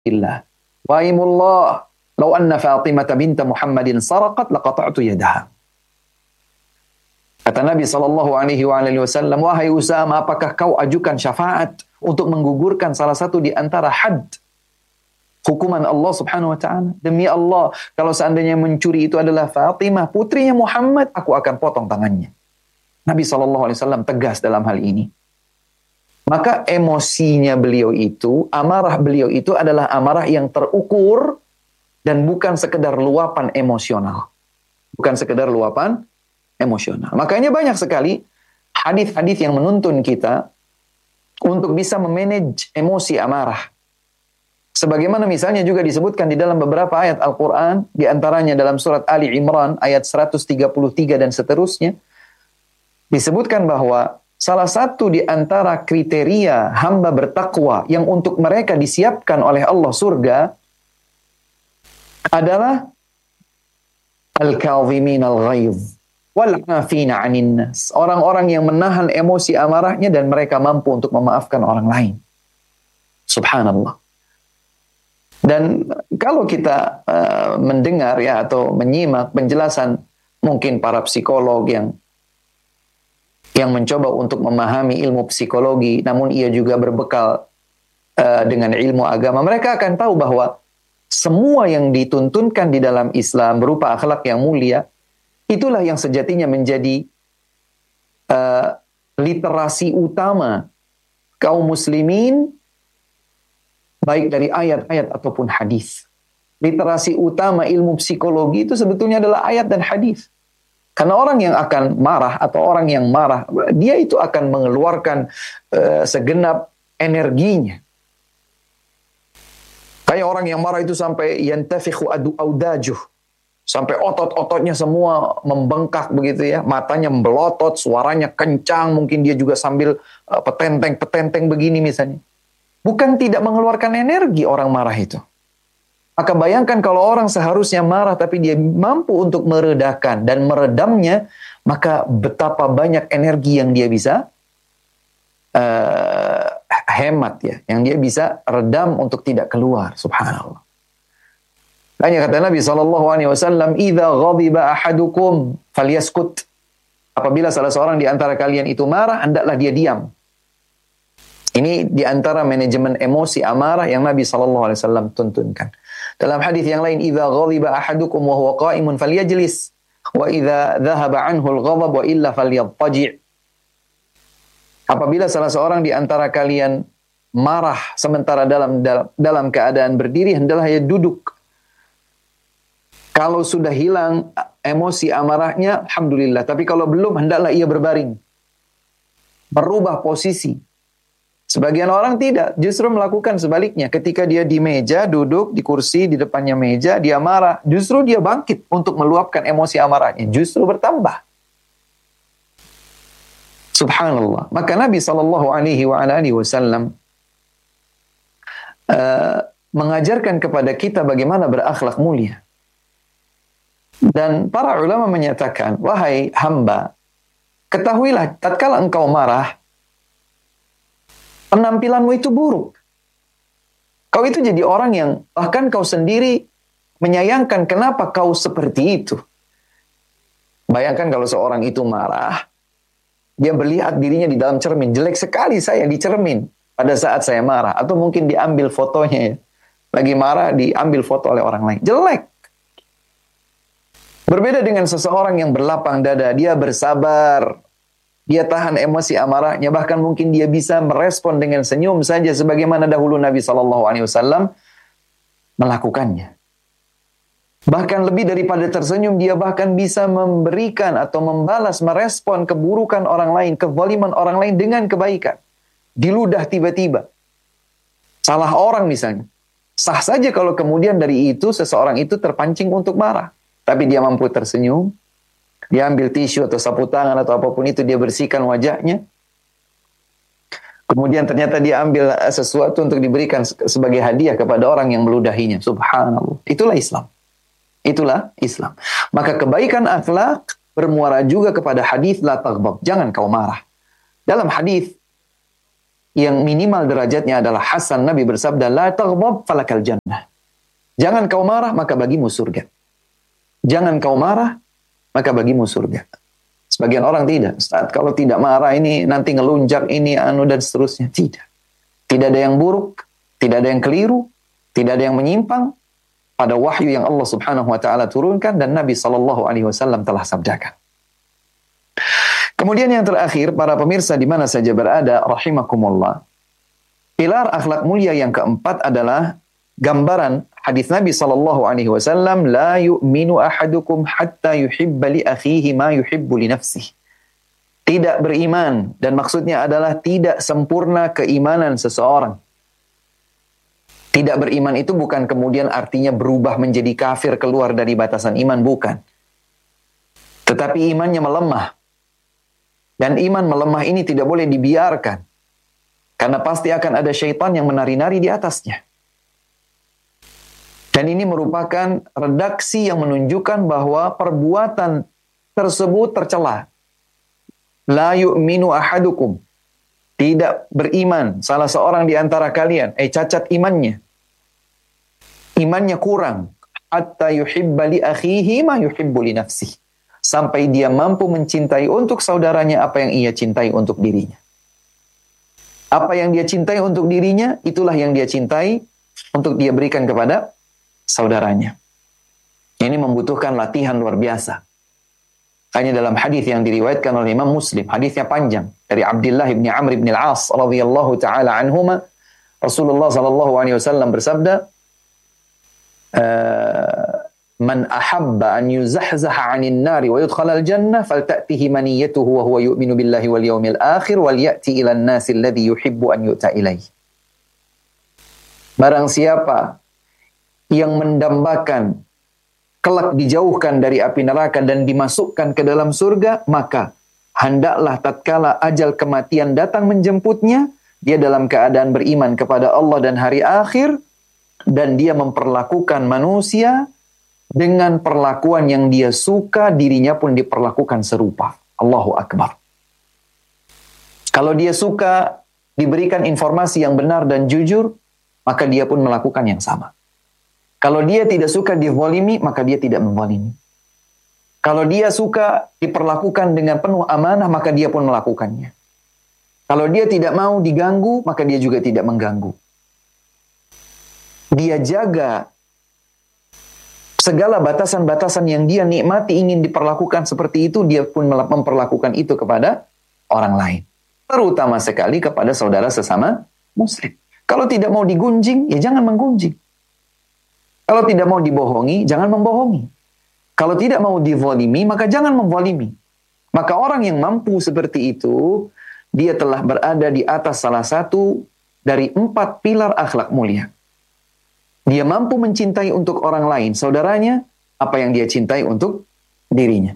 billah. Waimullah, law anna Fatimah binta Muhammadin saraqat laqata'tu yadaha. Kata Nabi SAW, wahai Usama, apakah kau ajukan syafaat untuk menggugurkan salah satu di antara had hukuman Allah Subhanahu wa taala? Demi Allah, kalau seandainya mencuri itu adalah Fatimah, putrinya Muhammad, aku akan potong tangannya. Nabi SAW tegas dalam hal ini. Maka emosinya beliau itu, amarah beliau itu adalah amarah yang terukur dan bukan sekedar luapan emosional. Bukan sekedar luapan emosional. Makanya banyak sekali hadis-hadis yang menuntun kita untuk bisa memanage emosi amarah. Sebagaimana misalnya juga disebutkan di dalam beberapa ayat Al-Quran, di antaranya dalam surat Ali Imran ayat 133 dan seterusnya, disebutkan bahwa salah satu di antara kriteria hamba bertakwa yang untuk mereka disiapkan oleh Allah surga adalah al-kadhimin al-ghaidh wal-'afina 'anil nas. Orang-orang yang menahan emosi amarahnya dan mereka mampu untuk memaafkan orang lain. Subhanallah. Dan kalau kita mendengar ya atau menyimak penjelasan mungkin para psikolog yang mencoba untuk memahami ilmu psikologi, namun ia juga berbekal dengan ilmu agama, mereka akan tahu bahwa semua yang dituntunkan di dalam Islam berupa akhlak yang mulia, itulah yang sejatinya menjadi literasi utama kaum muslimin, baik dari ayat-ayat ataupun hadis. Literasi utama ilmu psikologi itu sebetulnya adalah ayat dan hadis. Karena orang yang akan marah atau orang yang marah, dia itu akan mengeluarkan segenap energinya. Kayak orang yang marah itu sampai yantafikhu audajuh, sampai otot-ototnya semua membengkak begitu ya, matanya melotot, suaranya kencang, mungkin dia juga sambil petenteng-petenteng begini misalnya. Bukan tidak mengeluarkan energi orang marah itu. Maka bayangkan kalau orang seharusnya marah tapi dia mampu untuk meredakan dan meredamnya, maka betapa banyak energi yang dia bisa hemat ya, yang dia bisa redam untuk tidak keluar. Subhanallah. Hanya kata Nabi SAW, "Idza ghadiba ahadukum falyaskut." Apabila salah seorang di antara kalian itu marah, hendaklah dia diam. Ini di antara manajemen emosi amarah yang Nabi SAW tuntunkan. Dalam hadis yang lain, "Idza ghadiba ahadukum wa huwa qa'imun falyajlis, wa idza dhahaba 'anhu al-ghadab wa illa falyattaji'." Apabila salah seorang di antara kalian marah sementara dalam keadaan berdiri, hendaklah ia duduk. Kalau sudah hilang emosi amarahnya, alhamdulillah. Tapi kalau belum, hendaklah ia berbaring. Merubah posisi. Sebagian orang tidak, justru melakukan sebaliknya. Ketika dia di meja, duduk di kursi, di depannya meja, dia marah. Justru dia bangkit untuk meluapkan emosi amarahnya. Justru bertambah. Subhanallah. Maka Nabi SAW mengajarkan kepada kita bagaimana berakhlak mulia. Dan para ulama menyatakan, wahai hamba, ketahuilah tatkala engkau marah, penampilanmu itu buruk. Kau itu jadi orang yang bahkan kau sendiri menyayangkan kenapa kau seperti itu. Bayangkan kalau seorang itu marah, dia melihat dirinya di dalam cermin. Jelek sekali saya di cermin pada saat saya marah. Atau mungkin diambil fotonya ya. Lagi marah diambil foto oleh orang lain. Jelek. Berbeda dengan seseorang yang berlapang dada. Dia bersabar. Dia tahan emosi amarahnya. Bahkan mungkin dia bisa merespon dengan senyum saja. Sebagaimana dahulu Nabi SAW melakukannya. Bahkan lebih daripada tersenyum, dia bahkan bisa memberikan atau membalas, merespon keburukan orang lain, kezaliman orang lain dengan kebaikan. Diludah tiba-tiba. Salah orang misalnya. Sah saja kalau kemudian dari itu, seseorang itu terpancing untuk marah. Tapi dia mampu tersenyum. Dia ambil tisu atau sapu tangan atau apapun itu, dia bersihkan wajahnya. Kemudian ternyata dia ambil sesuatu untuk diberikan sebagai hadiah kepada orang yang meludahinya. Subhanallah. Itulah Islam. Itulah Islam. Maka kebaikan akhlak bermuara juga kepada hadis la taghdab. Jangan kau marah. Dalam hadis yang minimal derajatnya adalah hasan, Nabi bersabda, la taghdab falakal jannah. Jangan kau marah, maka bagimu surga. Jangan kau marah, maka bagimu surga. Sebagian orang tidak. Ustaz, kalau tidak marah ini nanti ngelunjak ini, dan seterusnya. Tidak. Tidak ada yang buruk, tidak ada yang keliru, tidak ada yang menyimpang pada wahyu yang Allah Subhanahu wa taala turunkan dan Nabi sallallahu alaihi wasallam telah sabdakan. Kemudian yang terakhir, para pemirsa di mana saja berada, rahimakumullah. Pilar akhlak mulia yang keempat adalah gambaran hadis Nabi sallallahu alaihi wasallam, la yu'minu ahadukum hatta yuhibba li akhihi ma yuhibbu li nafsihi. Tidak beriman, dan maksudnya adalah tidak sempurna keimanan seseorang. Tidak beriman itu bukan kemudian artinya berubah menjadi kafir, keluar dari batasan iman, bukan. Tetapi imannya melemah. Dan iman melemah ini tidak boleh dibiarkan. Karena pasti akan ada syaitan yang menari-nari di atasnya. Dan ini merupakan redaksi yang menunjukkan bahwa perbuatan tersebut tercela. La yu'minu ahadukum. Tidak beriman salah seorang di antara kalian. Cacat imannya. Imannya kurang. Hatta yuhibba li akhihi ma yuhibbu li nafsihi. Sampai dia mampu mencintai untuk saudaranya apa yang ia cintai untuk dirinya. Apa yang dia cintai untuk dirinya, itulah yang dia cintai untuk dia berikan kepada saudaranya. Ini membutuhkan latihan luar biasa. Hanya dalam hadis yang diriwayatkan oleh Imam Muslim, hadisnya panjang, dari Abdullah bin Amr bin Al-As radhiyallahu taala anhuma, Rasulullah sallallahu alaihi wasallam bersabda, man ahabba an yuzahzaha 'anil nari wa yudkhala al-jannah falta'tihi maniyatuhu wa huwa yu'minu billahi wal yawmil akhir wal ya'ti ila an-nasi alladhi yuhibbu an yu'ta ilaihi. Barang siapa yang mendambakan kelak dijauhkan dari api neraka dan dimasukkan ke dalam surga, maka hendaklah tatkala ajal kematian datang menjemputnya, dia dalam keadaan beriman kepada Allah dan hari akhir, dan dia memperlakukan manusia dengan perlakuan yang dia suka, dirinya pun diperlakukan serupa. Allahu Akbar. Kalau dia suka diberikan informasi yang benar dan jujur, maka dia pun melakukan yang sama. Kalau dia tidak suka dizalimi, maka dia tidak menzalimi. Kalau dia suka diperlakukan dengan penuh amanah, maka dia pun melakukannya. Kalau dia tidak mau diganggu, maka dia juga tidak mengganggu. Dia jaga segala batasan-batasan yang dia nikmati, ingin diperlakukan seperti itu, dia pun memperlakukan itu kepada orang lain. Terutama sekali kepada saudara sesama muslim. Kalau tidak mau digunjing, ya jangan menggunjing. Kalau tidak mau dibohongi, jangan membohongi. Kalau tidak mau dizalimi, maka jangan menzalimi. Maka orang yang mampu seperti itu, dia telah berada di atas salah satu dari 4 pilar akhlak mulia. Dia mampu mencintai untuk orang lain, saudaranya, apa yang dia cintai untuk dirinya.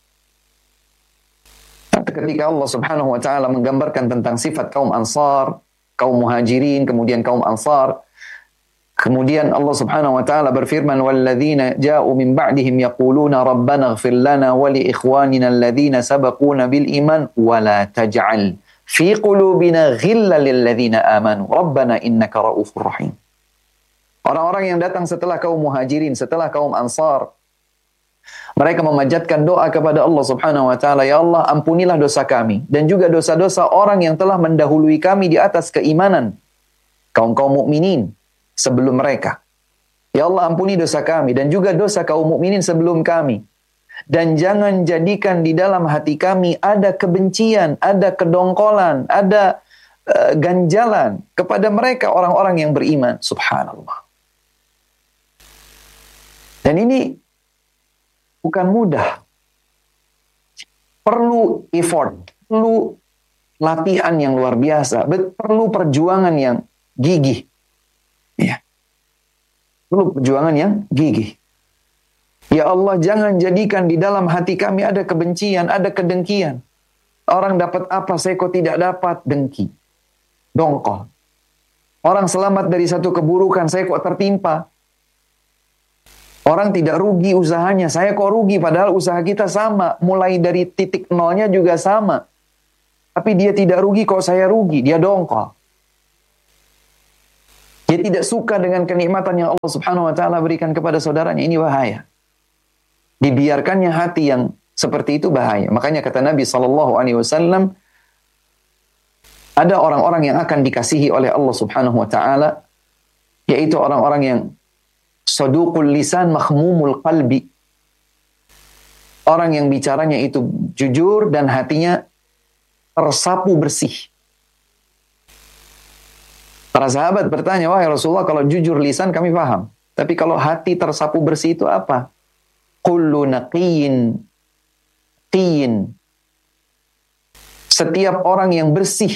Ketika Allah Subhanahu wa taala menggambarkan tentang sifat kaum Ansar, kaum Muhajirin, kemudian kaum Ansar, kemudian Allah Subhanahu wa taala berfirman, "Walladzina ja'u min ba'dihim yaquluna rabbana ighfir lana wa li ikhwanina alladzina sabaquna bil iman wa la taj'al fi qulubina ghillan lil ladzina amanu rabbana innaka ra'ufur rahim." Orang-orang yang datang setelah kaum Muhajirin, setelah kaum Ansar, mereka memanjatkan doa kepada Allah Subhanahu wa taala, "Ya Allah, ampunilah dosa kami dan juga dosa-dosa orang yang telah mendahului kami di atas keimanan, kaum-kaum mukminin sebelum mereka. Ya Allah, ampuni dosa kami dan juga dosa kaum mukminin sebelum kami. Dan jangan jadikan di dalam hati kami ada kebencian, ada kedongkolan, ada ganjalan kepada mereka orang-orang yang beriman." Subhanallah. Dan ini bukan mudah. Perlu effort, perlu latihan yang luar biasa, perlu perjuangan yang gigih. Ya. Perlu perjuangan yang gigih. Ya Allah, jangan jadikan di dalam hati kami ada kebencian, ada kedengkian. Orang dapat apa, saya kok tidak dapat, dengki. Dongkol. Orang selamat dari satu keburukan, saya kok tertimpa. Orang tidak rugi usahanya, saya kok rugi, padahal usaha kita sama. Mulai dari titik nolnya juga sama. Tapi dia tidak rugi, kok saya rugi, dia dongkol. Dia tidak suka dengan kenikmatan yang Allah Subhanahu wa taala berikan kepada saudaranya. Ini bahaya. Dibiarkannya hati yang seperti itu bahaya. Makanya kata Nabi SAW, ada orang-orang yang akan dikasihi oleh Allah Subhanahu wa taala, yaitu orang-orang yang saduqul lisan mahmumul qalbi. Orang yang bicaranya itu jujur dan hatinya tersapu bersih. Para sahabat bertanya, wahai Rasulullah, kalau jujur lisan kami paham, tapi kalau hati tersapu bersih itu apa? Kullu naqiyyin qiyin. Setiap orang yang bersih,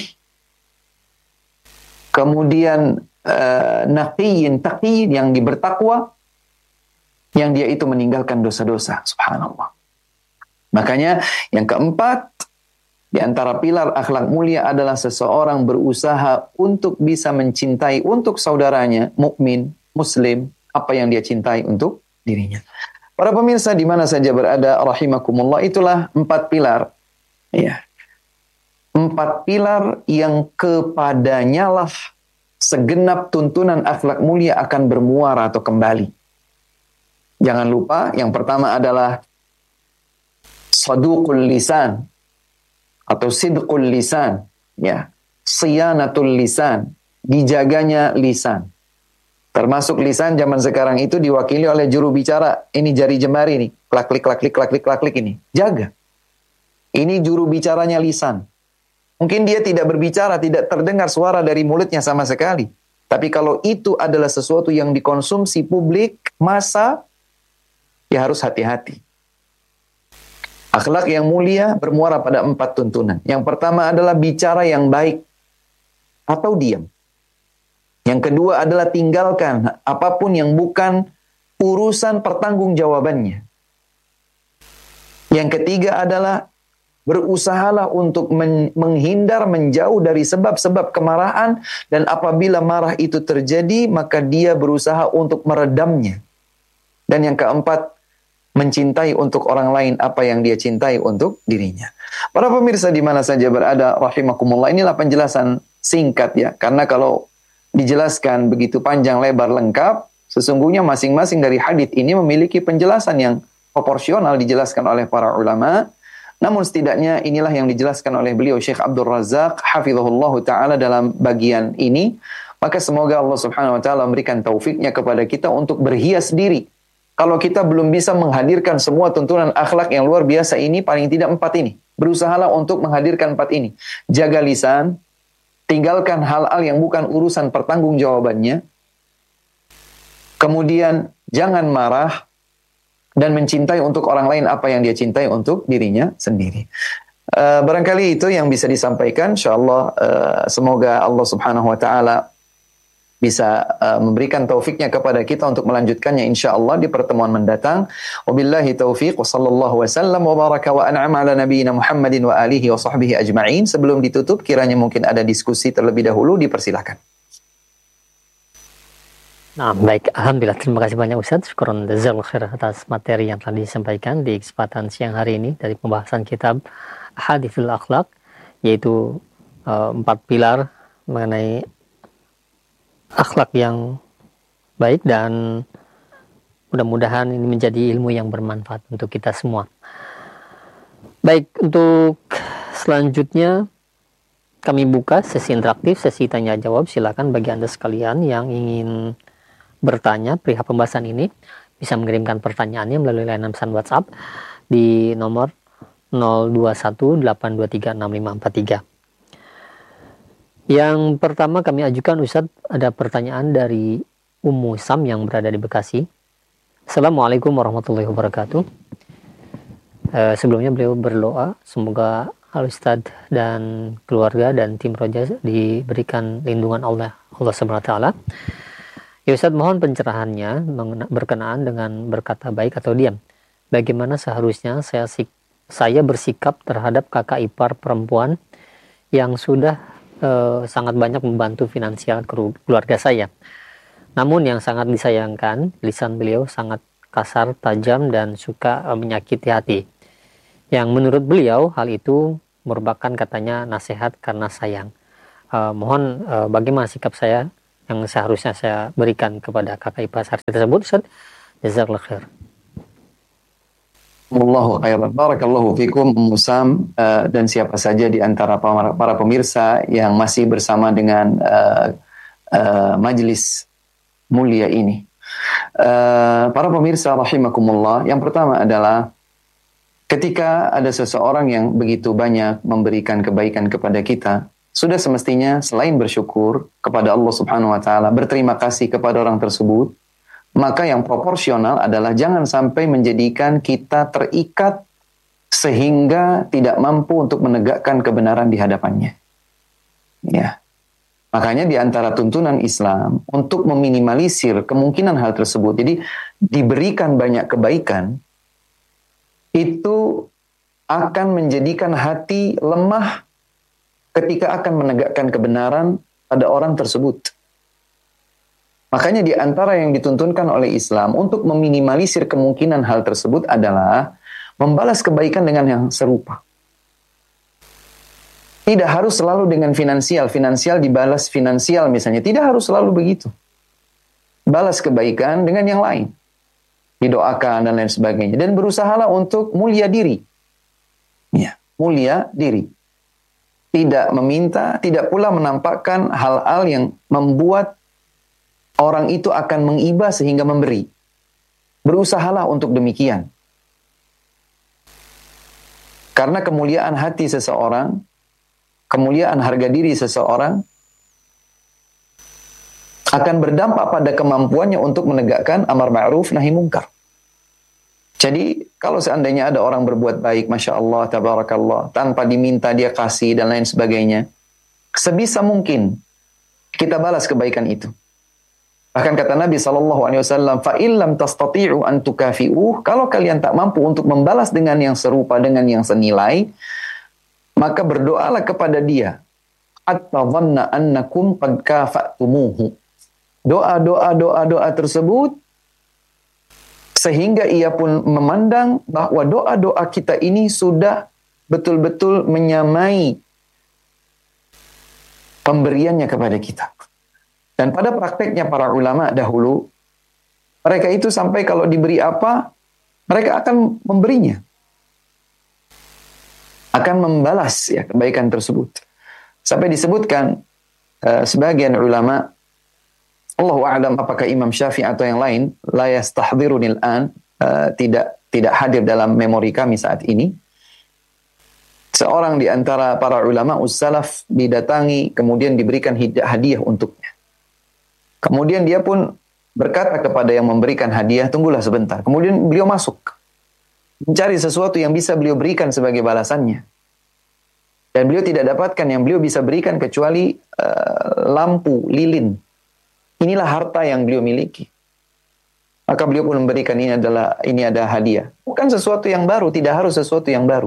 kemudian naqiyyin taqiyyin, yang bertakwa, yang dia itu meninggalkan dosa-dosa. Subhanallah. Makanya yang keempat, di antara pilar akhlak mulia adalah seseorang berusaha untuk bisa mencintai untuk saudaranya, mukmin, muslim, apa yang dia cintai untuk dirinya. Para pemirsa di mana saja berada, rahimakumullah, itulah 4 pilar. Ya. 4 pilar yang kepadanya lah segenap tuntunan akhlak mulia akan bermuara atau kembali. Jangan lupa, yang pertama adalah saduqul lisan atau sidqul lisan, ya, siyanatul lisan, dijaganya lisan. Termasuk lisan zaman sekarang itu diwakili oleh juru bicara, ini jari jemari nih, klak-klik klak-klik klak-klik klak-klik ini. Jaga. Ini juru bicaranya lisan. Mungkin dia tidak berbicara, tidak terdengar suara dari mulutnya sama sekali. Tapi kalau itu adalah sesuatu yang dikonsumsi publik, massa, ya harus hati-hati. Akhlak yang mulia bermuara pada 4 tuntunan. Yang pertama adalah bicara yang baik atau diam. Yang kedua adalah tinggalkan apapun yang bukan urusan pertanggungjawabannya. Yang ketiga adalah berusahalah untuk menghindar, menjauh dari sebab-sebab kemarahan, dan apabila marah itu terjadi, maka dia berusaha untuk meredamnya. Dan yang keempat, mencintai untuk orang lain apa yang dia cintai untuk dirinya. Para pemirsa di mana saja berada, rahimakumullah, inilah penjelasan singkat ya. Karena kalau dijelaskan begitu panjang lebar lengkap, sesungguhnya masing-masing dari hadits ini memiliki penjelasan yang proporsional dijelaskan oleh para ulama. Namun setidaknya inilah yang dijelaskan oleh beliau Syekh Abdul Razak hafizahullah taala dalam bagian ini. Maka semoga Allah Subhanahu wa taala memberikan taufiknya kepada kita untuk berhias diri. Kalau kita belum bisa menghadirkan semua tuntunan akhlak yang luar biasa ini, paling tidak 4 ini. Berusahalah untuk menghadirkan 4 ini. Jaga lisan, tinggalkan hal-hal yang bukan urusan pertanggungjawabannya. Kemudian jangan marah dan mencintai untuk orang lain apa yang dia cintai untuk dirinya sendiri. Barangkali itu yang bisa disampaikan. InsyaAllah semoga Allah Subhanahu wa taala bisa memberikan taufiknya kepada kita untuk melanjutkannya insyaallah di pertemuan mendatang. Wabillahi taufiq wa sallallahu wasallam wa baraka wa an'ama ala nabiyyina Muhammadin wa alihi wa sahbihi ajma'in. Sebelum ditutup, kiranya mungkin ada diskusi terlebih dahulu, dipersilakan. Nah, baik, alhamdulillah, terima kasih banyak Ustaz. Syukron jazakallahu khair atas materi yang telah disampaikan di kesempatan siang hari ini dari pembahasan kitab Hadithul Akhlak, yaitu 4 pilar mengenai akhlak yang baik, dan mudah-mudahan ini menjadi ilmu yang bermanfaat untuk kita semua. Baik, untuk selanjutnya kami buka sesi interaktif, sesi tanya jawab. Silakan bagi Anda sekalian yang ingin bertanya perihal pembahasan ini bisa mengirimkan pertanyaannya melalui layanan pesan WhatsApp di nomor 0218236543. Yang pertama kami ajukan Ustadz, ada pertanyaan dari Ummu Sam yang berada di Bekasi. Assalamualaikum warahmatullahi wabarakatuh. Sebelumnya beliau berdoa semoga Al-Ustadz dan keluarga dan tim Roja diberikan lindungan Allah Subhanahu wa taala. Ya Ustadz, mohon pencerahannya berkenaan dengan berkata baik atau diam. Bagaimana seharusnya saya bersikap terhadap kakak ipar perempuan yang sudah sangat banyak membantu finansial keluarga saya. Namun yang sangat disayangkan, lisan beliau sangat kasar, tajam, dan suka menyakiti hati. Yang menurut beliau, hal itu merupakan katanya nasihat karena sayang. Mohon bagaimana sikap saya yang seharusnya saya berikan kepada kakak ipar saya tersebut, Ustaz. Jazakallahu khair. Allahu khairan. Barakallahu fikum Musam dan siapa saja di antara para pemirsa yang masih bersama dengan majelis mulia ini. Para pemirsa rahimakumullah, yang pertama adalah ketika ada seseorang yang begitu banyak memberikan kebaikan kepada kita, sudah semestinya selain bersyukur kepada Allah Subhanahu wa taala, berterima kasih kepada orang tersebut, maka yang proporsional adalah jangan sampai menjadikan kita terikat sehingga tidak mampu untuk menegakkan kebenaran di hadapannya. Ya. Makanya di antara tuntunan Islam untuk meminimalisir kemungkinan hal tersebut, jadi diberikan banyak kebaikan, itu akan menjadikan hati lemah ketika akan menegakkan kebenaran pada orang tersebut. Makanya di antara yang dituntunkan oleh Islam untuk meminimalisir kemungkinan hal tersebut adalah membalas kebaikan dengan yang serupa. Tidak harus selalu dengan finansial dibalas finansial misalnya. Tidak harus selalu begitu. Balas kebaikan dengan yang lain. Didoakan dan lain sebagainya. Dan berusahalah untuk mulia diri. Ya, mulia diri. Tidak meminta, tidak pula menampakkan hal-hal yang membuat orang itu akan mengiba sehingga memberi. Berusahalah untuk demikian. Karena kemuliaan hati seseorang, kemuliaan harga diri seseorang akan berdampak pada kemampuannya untuk menegakkan amar ma'ruf nahi mungkar. Jadi kalau seandainya ada orang berbuat baik, Masya Allah, Tabarakallah, tanpa diminta dia kasih dan lain sebagainya, sebisa mungkin kita balas kebaikan itu. Bahkan kata Nabi SAW, فَإِنْ لَمْ تَسْتَطِيعُوا أَنْ تُكَافِئُوهُ, kalau kalian tak mampu untuk membalas dengan yang serupa, dengan yang senilai, maka berdoalah kepada dia. حَتَّى ظَنَّ أَنَّكُمْ قَدْ كَافَأْتُمُوهُ. Doa tersebut, sehingga ia pun memandang bahwa doa-doa kita ini sudah betul-betul menyamai pemberiannya kepada kita. Dan pada prakteknya para ulama dahulu, mereka itu sampai kalau diberi apa, mereka akan memberinya. Akan membalas ya kebaikan tersebut. Sampai disebutkan sebagian ulama, Allahu a'lam apakah Imam Syafi'i atau yang lain, la yastahdhirunil an, tidak hadir dalam memori kami saat ini. Seorang di antara para ulama ussalaf didatangi, kemudian diberikan hadiah untuknya. Kemudian dia pun berkata kepada yang memberikan hadiah, tunggulah sebentar. Kemudian beliau masuk, mencari sesuatu yang bisa beliau berikan sebagai balasannya. Dan beliau tidak dapatkan yang beliau bisa berikan kecuali lampu lilin. Inilah harta yang beliau miliki. Maka beliau pun memberikan ini ada hadiah. Bukan sesuatu yang baru, tidak harus sesuatu yang baru.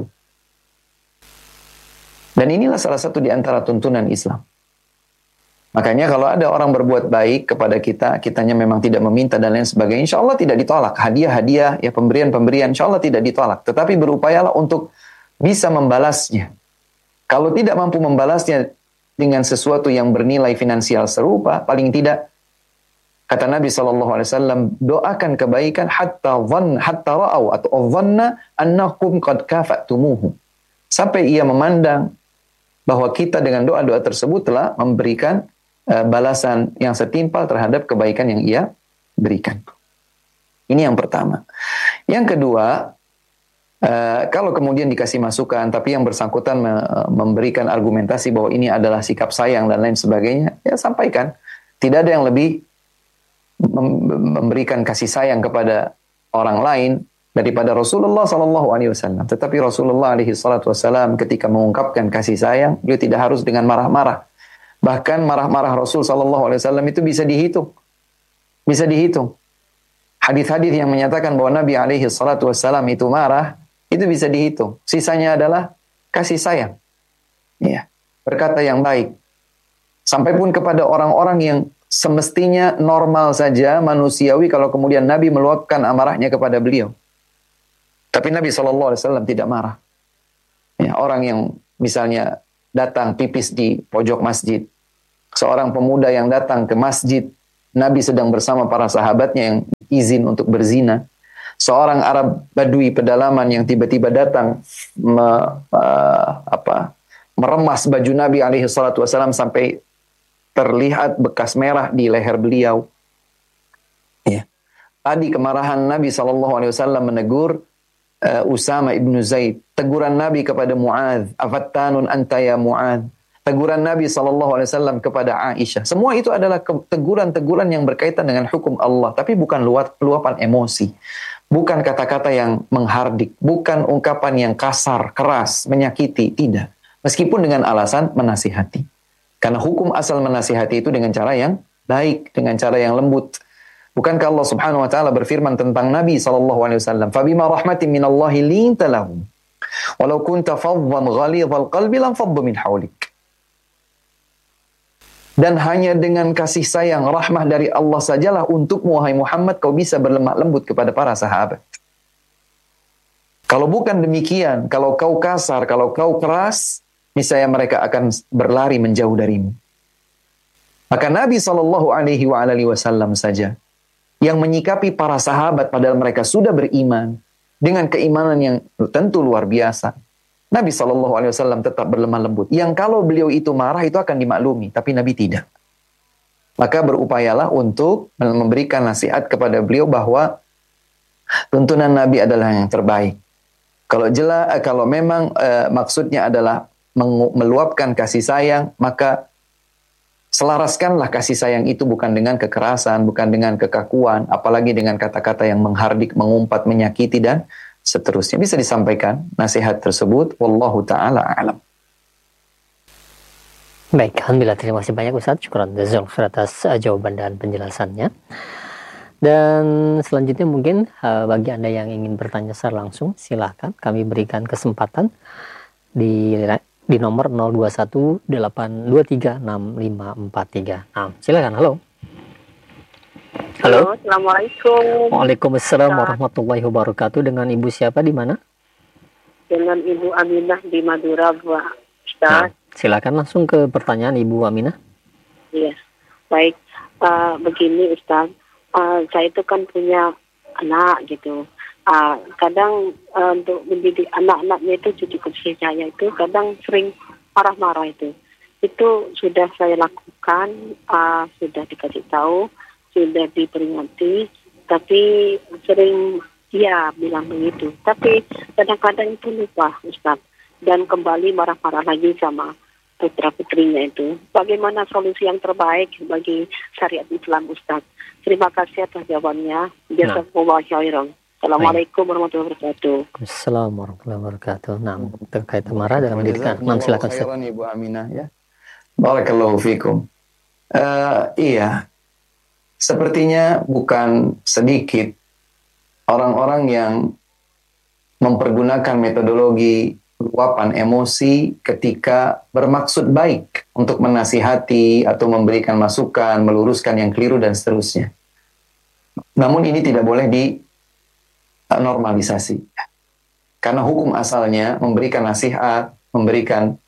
Dan inilah salah satu di antara tuntunan Islam. Makanya kalau ada orang berbuat baik kepada kita, kitanya memang tidak meminta dan lain sebagainya, insya Allah tidak ditolak. Hadiah-hadiah, ya pemberian-pemberian, insya Allah tidak ditolak. Tetapi berupayalah untuk bisa membalasnya. Kalau tidak mampu membalasnya dengan sesuatu yang bernilai finansial serupa, paling tidak, kata Nabi SAW, doakan kebaikan hatta ra'au atau dhanna annakum qad kafa'tumuhu. Sampai ia memandang bahwa kita dengan doa-doa tersebut telah memberikan balasan yang setimpal terhadap kebaikan yang ia berikan. Ini yang pertama. Yang kedua, kalau kemudian dikasih masukan, tapi yang bersangkutan memberikan argumentasi bahwa ini adalah sikap sayang dan lain sebagainya, ya sampaikan. Tidak ada yang lebih memberikan kasih sayang kepada orang lain daripada Rasulullah SAW. Tetapi Rasulullah SAW ketika mengungkapkan kasih sayang, beliau tidak harus dengan marah-marah. Bahkan marah-marah Rasul SAW itu bisa dihitung. Bisa dihitung. Hadis-hadis yang menyatakan bahwa Nabi SAW itu marah, itu bisa dihitung. Sisanya adalah kasih sayang. Ya, berkata yang baik. Sampai pun kepada orang-orang yang semestinya normal saja, manusiawi, kalau kemudian Nabi meluapkan amarahnya kepada beliau. Tapi Nabi SAW tidak marah. Ya, orang yang misalnya datang pipis di pojok masjid, Seorang pemuda yang datang ke masjid, Nabi sedang bersama para sahabatnya yang izin untuk berzina. Seorang Arab Badui pedalaman yang tiba-tiba datang meremas baju Nabi alaihi salatu wasallam sampai terlihat bekas merah di leher beliau. Ya. Tadi kemarahan Nabi SAW menegur Usama ibnu Zaid. Teguran Nabi kepada Mu'adz, afattanun anta ya Mu'adz. Teguran Nabi SAW kepada Aisyah. Semua itu adalah teguran-teguran yang berkaitan dengan hukum Allah. Tapi bukan luapan emosi. Bukan kata-kata yang menghardik. Bukan ungkapan yang kasar, keras, menyakiti. Tidak. Meskipun dengan alasan menasihati. Karena hukum asal menasihati itu dengan cara yang baik. Dengan cara yang lembut. Bukankah Allah subhanahu wa ta'ala berfirman tentang Nabi SAW. Fabima rahmatin minallahi linta lahum. Walau kunta faddan ghalidhal qalbi lam faddu min hawlik. Dan hanya dengan kasih sayang, rahmah dari Allah sajalah untukmu, wahai Muhammad, kau bisa berlemah lembut kepada para sahabat. Kalau bukan demikian, kalau kau kasar, kalau kau keras, misalnya mereka akan berlari menjauh darimu. Maka Nabi SAW saja yang menyikapi para sahabat padahal mereka sudah beriman dengan keimanan yang tentu luar biasa. Nabi SAW tetap berlemah lembut. Yang kalau beliau itu marah itu akan dimaklumi. Tapi Nabi tidak. Maka berupayalah untuk memberikan nasihat kepada beliau bahwa tuntunan Nabi adalah yang terbaik. Kalau memang maksudnya adalah meluapkan kasih sayang, maka selaraskanlah kasih sayang itu bukan dengan kekerasan, bukan dengan kekakuan, apalagi dengan kata-kata yang menghardik, mengumpat, menyakiti, dan seterusnya. Bisa disampaikan nasihat tersebut. Wallahu ta'ala a'lam. Baik, alhamdulillah, terima kasih banyak Ustaz. Syukran jazakallahu atas jawaban dan penjelasannya. Dan selanjutnya mungkin bagi Anda yang ingin bertanya secara langsung, silahkan kami berikan kesempatan di nomor 0218236543. Nah, silakan. Halo. Halo, Assalamualaikum. Waalaikumsalam warahmatullahi wabarakatuh. Dengan Ibu siapa di mana? Dengan Ibu Aminah di Madura, Bu Ustaz. Nah, silakan langsung ke pertanyaan Ibu Aminah. Iya, baik. Begini Ustaz, saya itu kan punya anak gitu. Kadang untuk mendidik anak-anaknya itu cucu kecil saya itu kadang sering marah-marah itu. Itu sudah saya lakukan, sudah dikasih tahu, sudah diperingati, tapi sering bilang begitu. Tapi kadang-kadang itu lupa Ustaz, dan kembali marah-marah lagi sama putra-putrinya itu. Bagaimana solusi yang terbaik bagi syariat Islam Ustaz? Terima kasih atas jawabannya. Jazakumullah khairan. Assalamualaikum warahmatullahi wabarakatuh. Assalamualaikum warahmatullahi wabarakatuh. Nah, terkait marah dalam pendidikan. Nah, silakan Ustaz. Ibu Aminah ya. Barakallahu fikum. Iya. Sepertinya bukan sedikit orang-orang yang mempergunakan metodologi luapan emosi ketika bermaksud baik untuk menasihati atau memberikan masukan, meluruskan yang keliru dan seterusnya. Namun ini tidak boleh dinormalisasi. Karena hukum asalnya memberikan nasihat, memberikan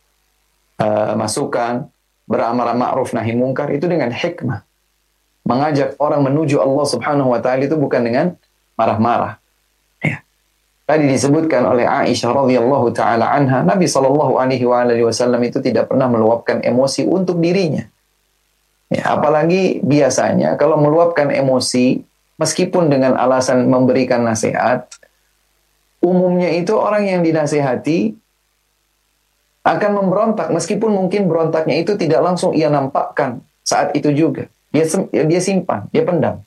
masukan, beramar ma'ruf nahi mungkar itu dengan hikmah. Mengajak orang menuju Allah Subhanahu wa taala itu bukan dengan marah-marah. Ya. Tadi disebutkan oleh Aisyah radhiyallahu taala anha, Nabi sallallahu alaihi wasallam itu tidak pernah meluapkan emosi untuk dirinya. Ya, apalagi biasanya kalau meluapkan emosi meskipun dengan alasan memberikan nasihat, umumnya itu orang yang dinasihati akan memberontak meskipun mungkin berontaknya itu tidak langsung ia nampakkan saat itu juga. Dia simpan, dia pendam.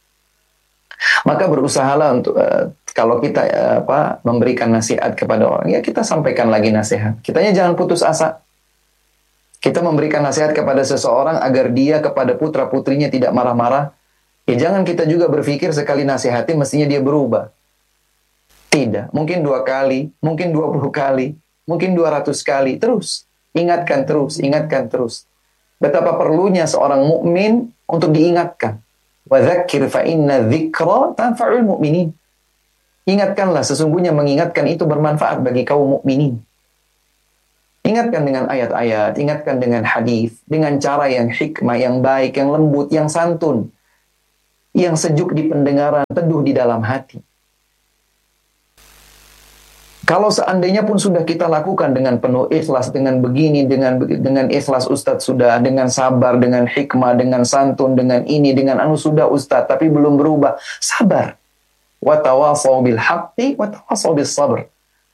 Maka berusahalah untuk kalau kita memberikan nasihat kepada orang, ya kita sampaikan lagi nasihat. Kitanya jangan putus asa. Kita memberikan nasihat kepada seseorang agar dia kepada putra-putrinya tidak marah-marah. Ya jangan kita juga berpikir sekali nasihati mestinya dia berubah. Tidak, mungkin 2 kali, mungkin 20 kali, mungkin 200 kali. Terus, ingatkan terus, ingatkan terus. Betapa perlunya seorang mukmin untuk diingatkan. Wa dzakir fa inna dzikra tanfa'ul mu'minin. Ingatkanlah, sesungguhnya mengingatkan itu bermanfaat bagi kaum mukminin. Ingatkan dengan ayat-ayat, ingatkan dengan hadis, dengan cara yang hikmah, yang baik, yang lembut, yang santun, yang sejuk di pendengaran, teduh di dalam hati. Kalau seandainya pun sudah kita lakukan dengan penuh ikhlas, dengan begini, dengan ikhlas Ustadz sudah, dengan sabar, dengan hikmah, dengan santun, dengan ini, dengan anu sudah Ustadz, tapi belum berubah, sabar. Wa tawassaw bil haqqi wa tawassaw bis sabr.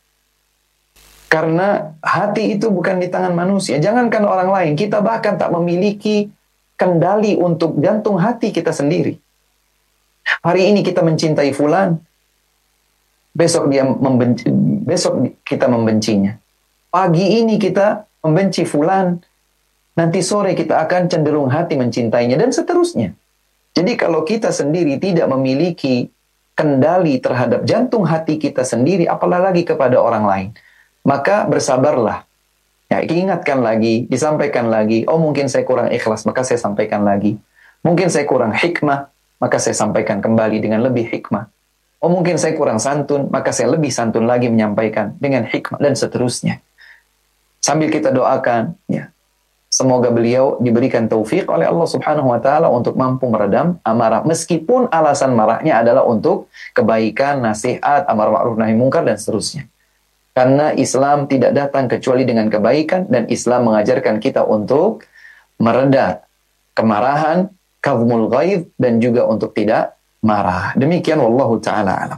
Karena hati itu bukan di tangan manusia. Jangankan orang lain, kita bahkan tak memiliki kendali untuk jantung hati kita sendiri. Hari ini kita mencintai fulan, besok kita membencinya. Pagi ini kita membenci fulan, nanti sore kita akan cenderung hati mencintainya, dan seterusnya. Jadi kalau kita sendiri tidak memiliki kendali terhadap jantung hati kita sendiri, apalagi kepada orang lain, maka bersabarlah. Ya, ingatkan lagi, disampaikan lagi. Oh, mungkin saya kurang ikhlas, maka saya sampaikan lagi. Mungkin saya kurang hikmah, maka saya sampaikan kembali dengan lebih hikmah. Oh, mungkin saya kurang santun, maka saya lebih santun lagi menyampaikan dengan hikmah, dan seterusnya. Sambil kita doakan, ya, semoga beliau diberikan taufik oleh Allah Subhanahu wa taala untuk mampu meredam amarah, meskipun alasan marahnya adalah untuk kebaikan, nasihat, amar ma'ruf nahi munkar, dan seterusnya. Karena Islam tidak datang kecuali dengan kebaikan, dan Islam mengajarkan kita untuk mereda kemarahan, kazmul ghaidh, dan juga untuk tidak marah. Demikian wallahu taala alam.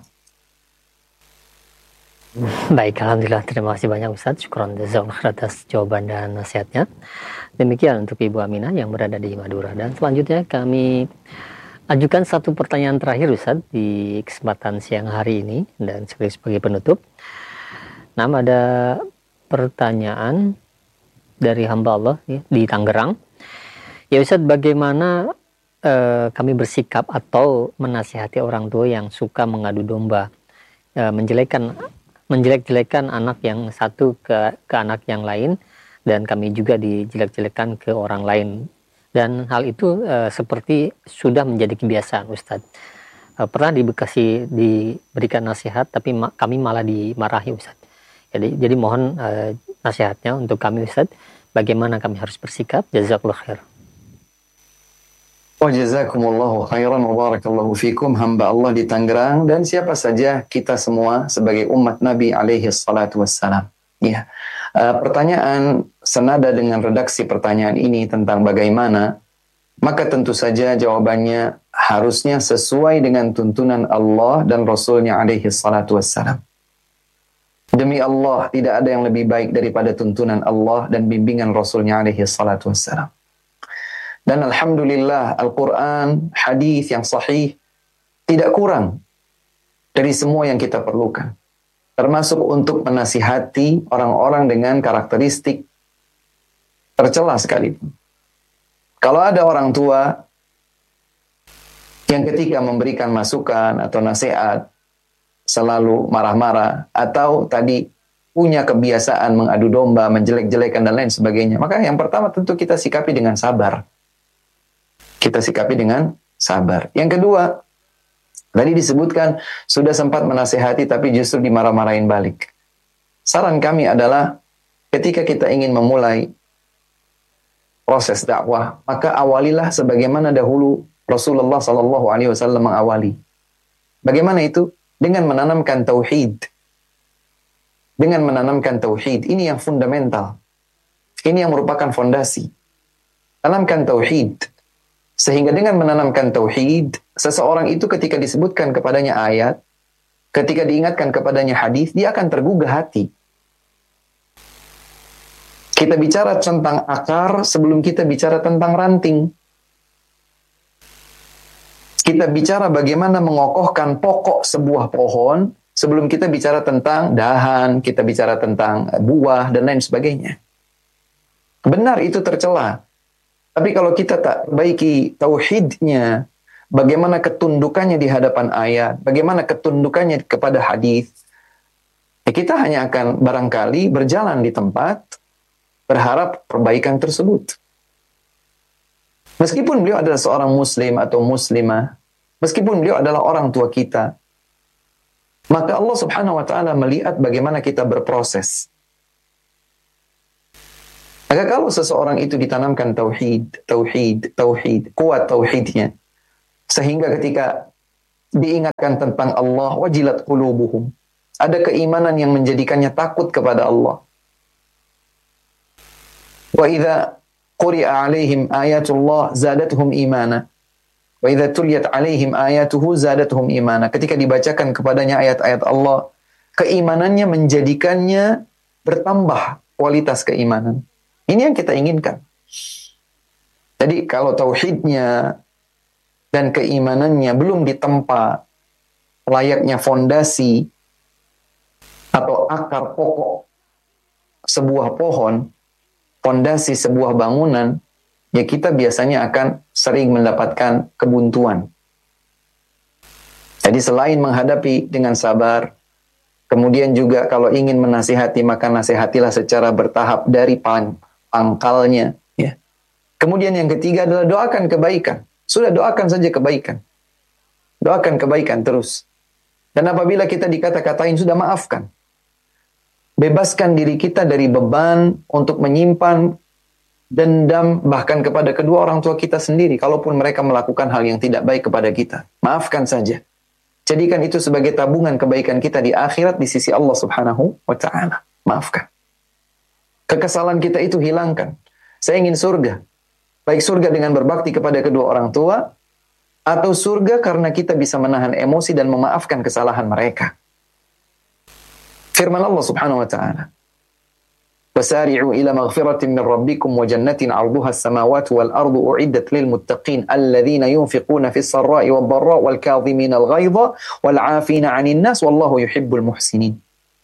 Baik, alhamdulillah, terima kasih banyak Ustaz. Syukron jazakallahu atas jawaban dan nasihatnya. Demikian untuk Ibu Aminah yang berada di Madura. Dan selanjutnya kami ajukan satu pertanyaan terakhir Ustaz di kesempatan siang hari ini, dan sebagai penutup. Nah, ada pertanyaan dari hamba Allah ya, di Tangerang. Ya Ustaz, bagaimana kami bersikap atau menasihati orang tua yang suka mengadu domba, menjelek-jelekan anak yang satu ke anak yang lain, dan kami juga dijelek-jelekan ke orang lain, dan hal itu seperti sudah menjadi kebiasaan Ustadz. Pernah di Bekasi diberikan nasihat, tapi kami malah dimarahi Ustadz. Jadi mohon nasihatnya untuk kami Ustadz, bagaimana kami harus bersikap. Jazakallahu khair. Wa jazakumullahu khairan wa barakallahu fikum, hamba Allah di Tangerang, dan siapa saja kita semua sebagai umat Nabi alaihi salatu wassalam. Ya. Pertanyaan senada dengan redaksi pertanyaan ini tentang bagaimana, maka tentu saja jawabannya harusnya sesuai dengan tuntunan Allah dan Rasulnya alaihi salatu wassalam. Demi Allah, tidak ada yang lebih baik daripada tuntunan Allah dan bimbingan Rasulnya alaihi salatu wassalam. Dan alhamdulillah, Al-Quran, hadis yang sahih, tidak kurang dari semua yang kita perlukan. Termasuk untuk menasihati orang-orang dengan karakteristik tercela sekalipun. Kalau ada orang tua yang ketika memberikan masukan atau nasihat selalu marah-marah, atau tadi punya kebiasaan mengadu domba, menjelek-jelekan dan lain sebagainya, maka yang pertama tentu kita sikapi dengan sabar. Kita sikapi dengan sabar. Yang kedua, tadi disebutkan sudah sempat menasihati tapi justru dimarah-marahin balik. Saran kami adalah ketika kita ingin memulai proses dakwah, maka awalilah sebagaimana dahulu Rasulullah SAW mengawali. Bagaimana itu? Dengan menanamkan tauhid. Dengan menanamkan tauhid. Ini yang fundamental. Ini yang merupakan fondasi. Tanamkan tauhid. Sehingga dengan menanamkan tauhid, seseorang itu ketika disebutkan kepadanya ayat, ketika diingatkan kepadanya hadis, dia akan tergugah hati. Kita bicara tentang akar sebelum kita bicara tentang ranting. Kita bicara bagaimana mengokohkan pokok sebuah pohon sebelum kita bicara tentang dahan, kita bicara tentang buah, dan lain sebagainya. Benar itu tercela. Tapi kalau kita tak perbaiki tauhidnya, bagaimana ketundukannya di hadapan ayat, bagaimana ketundukannya kepada hadis, ya kita hanya akan barangkali berjalan di tempat, berharap perbaikan tersebut. Meskipun beliau adalah seorang muslim atau muslimah, meskipun beliau adalah orang tua kita, maka Allah Subhanahu wa taala melihat bagaimana kita berproses. Maka kalau seseorang itu ditanamkan tauhid, kuat tauhidnya, sehingga ketika diingatkan tentang Allah, wajilat qulubuhum, ada keimanan yang menjadikannya takut kepada Allah. Wa idza quri'a 'alaihim ayatullah zadatuhum imana. Wa idza tuliyat 'alaihim ayatuhu zadatuhum imana. Ketika dibacakan kepadanya ayat-ayat Allah, keimanannya menjadikannya bertambah kualitas keimanan. Ini yang kita inginkan. Jadi kalau tauhidnya dan keimanannya belum ditempa layaknya fondasi atau akar pokok sebuah pohon, fondasi sebuah bangunan, ya kita biasanya akan sering mendapatkan kebuntuan. Jadi selain menghadapi dengan sabar, kemudian juga kalau ingin menasihati, maka nasihatilah secara bertahap dari pangkalnya. Ya. Kemudian yang ketiga adalah doakan kebaikan. Sudah doakan saja kebaikan. Doakan kebaikan terus. Dan apabila kita dikata-katain, sudah maafkan. Bebaskan diri kita dari beban untuk menyimpan dendam bahkan kepada kedua orang tua kita sendiri. Kalaupun mereka melakukan hal yang tidak baik kepada kita. Maafkan saja. Jadikan itu sebagai tabungan kebaikan kita di akhirat di sisi Allah Subhanahu wa ta'ala. Maafkan. Kekesalan kita itu hilangkan. Saya ingin surga. Baik surga dengan berbakti kepada kedua orang tua, atau surga karena kita bisa menahan emosi dan memaafkan kesalahan mereka. Firman Allah Subhanahu wa ta'ala, "Wasari'u ila maghfiratin min rabbikum wa jannatin 'arduha as-samawati wal ardu u'iddat lil muttaqin alladhina yunfiquna fis sarra'i wad dharra wal kadhimina al ghaidha wal 'afina 'anil nas wallahu yuhibbul muhsinin."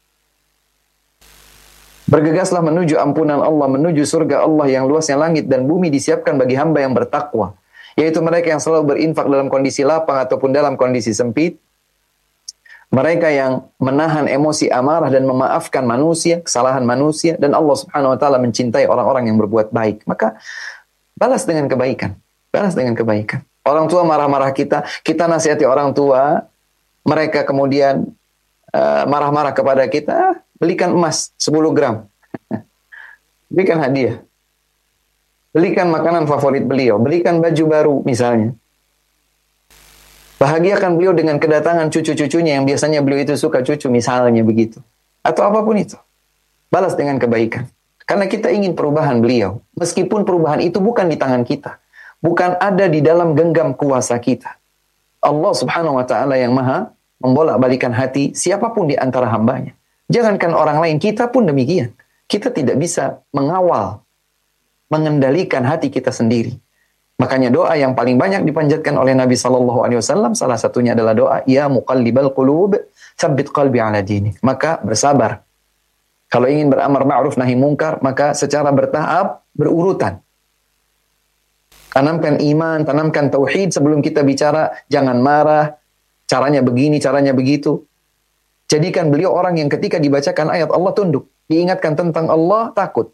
Bergegaslah menuju ampunan Allah, menuju surga Allah yang luasnya langit dan bumi disiapkan bagi hamba yang bertakwa, yaitu mereka yang selalu berinfak dalam kondisi lapang ataupun dalam kondisi sempit. Mereka yang menahan emosi amarah dan memaafkan manusia, kesalahan manusia, dan Allah Subhanahu wa ta'ala mencintai orang-orang yang berbuat baik. Maka balas dengan kebaikan. Balas dengan kebaikan. Orang tua marah-marah kita nasihati orang tua, mereka kemudian marah-marah kepada kita, belikan emas 10 gram. Belikan hadiah. Belikan makanan favorit beliau, belikan baju baru misalnya. Bahagiakan beliau dengan kedatangan cucu-cucunya yang biasanya beliau itu suka cucu, misalnya begitu. Atau apapun itu. Balas dengan kebaikan. Karena kita ingin perubahan beliau. Meskipun perubahan itu bukan di tangan kita. Bukan ada di dalam genggam kuasa kita. Allah Subhanahu wa ta'ala yang maha membolak-balikan hati siapapun di antara hambanya. Jangankan orang lain, kita pun demikian. Kita tidak bisa mengawal, mengendalikan hati kita sendiri. Makanya doa yang paling banyak dipanjatkan oleh Nabi SAW, salah satunya adalah doa, Ya muqallibal qulub, tsabbit qalbi ala dinik. Maka bersabar. Kalau ingin beramar ma'ruf nahi mungkar, maka secara bertahap, berurutan. Tanamkan iman, tanamkan tauhid sebelum kita bicara, jangan marah, caranya begini, caranya begitu. Jadikan beliau orang yang ketika dibacakan ayat Allah tunduk. Diingatkan tentang Allah, takut.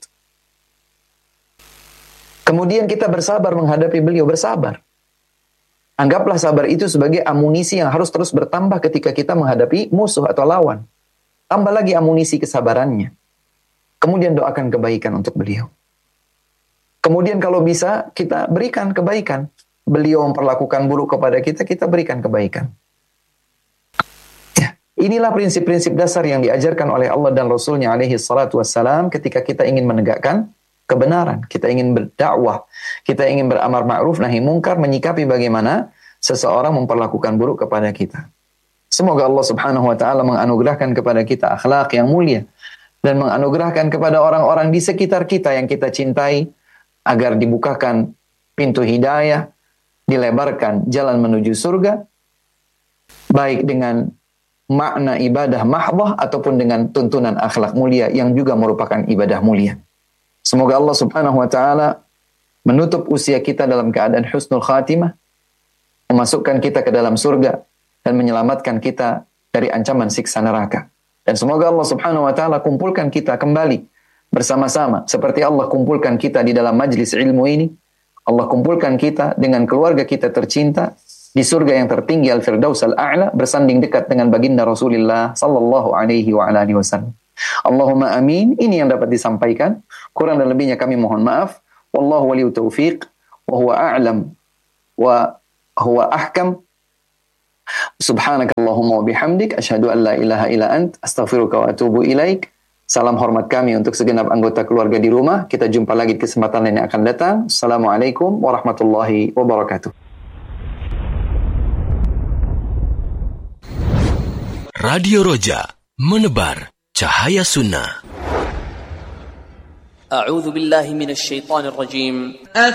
Kemudian kita bersabar menghadapi beliau, bersabar. Anggaplah sabar itu sebagai amunisi yang harus terus bertambah ketika kita menghadapi musuh atau lawan. Tambah lagi amunisi kesabarannya. Kemudian doakan kebaikan untuk beliau. Kemudian kalau bisa kita berikan kebaikan. Beliau memperlakukan buruk kepada kita, kita berikan kebaikan. Ya, inilah prinsip-prinsip dasar yang diajarkan oleh Allah dan Rasulnya alaihi salatu wassalam ketika kita ingin menegakkan kebenaran, kita ingin berdakwah, kita ingin beramar ma'ruf nahi mungkar, menyikapi bagaimana seseorang memperlakukan buruk kepada kita. Semoga Allah Subhanahu wa ta'ala menganugerahkan kepada kita akhlak yang mulia dan menganugerahkan kepada orang-orang di sekitar kita yang kita cintai agar dibukakan pintu hidayah, dilebarkan jalan menuju surga, baik dengan makna ibadah mahdah ataupun dengan tuntunan akhlak mulia yang juga merupakan ibadah mulia. Semoga Allah Subhanahu wa ta'ala menutup usia kita dalam keadaan husnul khatimah, memasukkan kita ke dalam surga, dan menyelamatkan kita dari ancaman siksa neraka. Dan semoga Allah Subhanahu wa ta'ala kumpulkan kita kembali bersama-sama, seperti Allah kumpulkan kita di dalam majlis ilmu ini. Allah kumpulkan kita dengan keluarga kita tercinta di surga yang tertinggi Al-Firdaus Al-A'la, bersanding dekat dengan baginda Rasulullah sallallahu alaihi wa alihi wasallam. Allahumma amin. Ini yang dapat disampaikan. Kurang dan lebihnya kami mohon maaf. Wallahu waliyut taufiq wa huwa a'lam wa huwa ahkam. Subhanakallahumma wa bihamdik asyhadu an la ilaha illa ant astaghfiruka wa atubu ilaik. Salam hormat kami untuk segenap anggota keluarga di rumah. Kita jumpa lagi di kesempatan lain yang akan datang. Assalamualaikum warahmatullahi wabarakatuh. Radio Roja, menebar cahaya sunnah. A'udzu billahi minasy syaithanir rajim.